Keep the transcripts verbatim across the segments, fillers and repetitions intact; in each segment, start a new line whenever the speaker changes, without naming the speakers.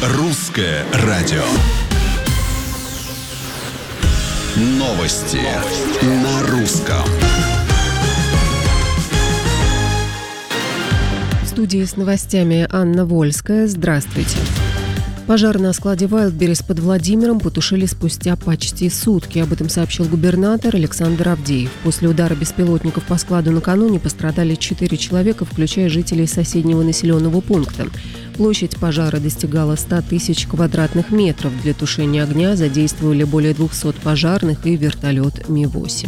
Русское радио. Новости, Новости. на русском.
В студии с новостями Анна Вольская. Здравствуйте. Пожар на складе Wildberries под Владимиром потушили спустя почти сутки. Об этом сообщил губернатор Александр Авдеев. После удара беспилотников по складу накануне пострадали четыре человека, включая жителей соседнего населенного пункта. Площадь пожара достигала ста тысяч квадратных метров. Для тушения огня задействовали более двухсот пожарных и вертолет Ми восемь.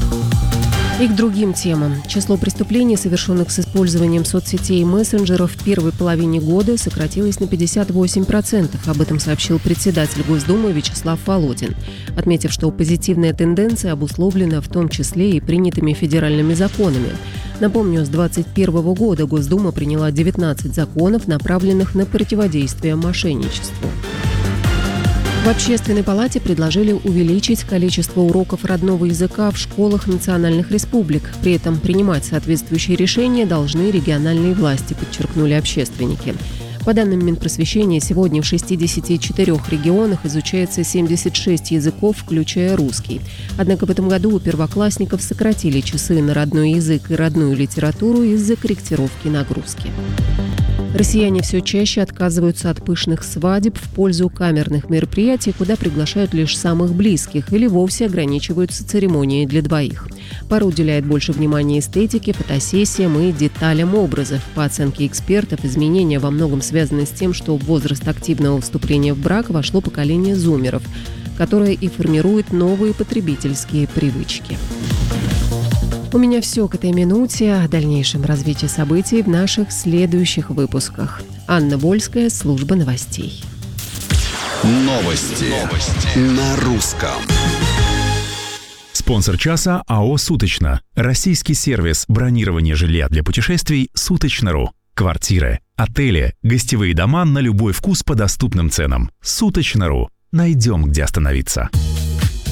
И к другим темам. Число преступлений, совершенных с использованием соцсетей и мессенджеров в первой половине года сократилось на пятьдесят восемь процентов. Об этом сообщил председатель Госдумы Вячеслав Володин, отметив, что позитивная тенденция обусловлена в том числе и принятыми федеральными законами. Напомню, с двадцать первого года Госдума приняла девятнадцать законов, направленных на противодействие мошенничеству. В Общественной палате предложили увеличить количество уроков родного языка в школах национальных республик. При этом принимать соответствующие решения должны региональные власти, подчеркнули общественники. По данным Минпросвещения, сегодня в шестидесяти четырёх регионах изучается семьдесят шесть языков, включая русский. Однако в этом году у первоклассников сократили часы на родной язык и родную литературу из-за корректировки нагрузки. Россияне все чаще отказываются от пышных свадеб в пользу камерных мероприятий, куда приглашают лишь самых близких или вовсе ограничиваются церемонией для двоих. Пара уделяет больше внимания эстетике, фотосессиям и деталям образов. По оценке экспертов, изменения во многом связаны с тем, что в возраст активного вступления в брак вошло поколение зумеров, которое и формирует новые потребительские привычки. У меня все к этой минуте. О дальнейшем развитии событий в наших следующих выпусках. Анна Вольская, служба новостей.
Новости, Новости. на русском.
Спонсор часа АО «Суточно». Российский сервис бронирования жилья для путешествий «Суточно.ру». Квартиры, отели, гостевые дома на любой вкус по доступным ценам. «Суточно.ру». Найдем, где остановиться.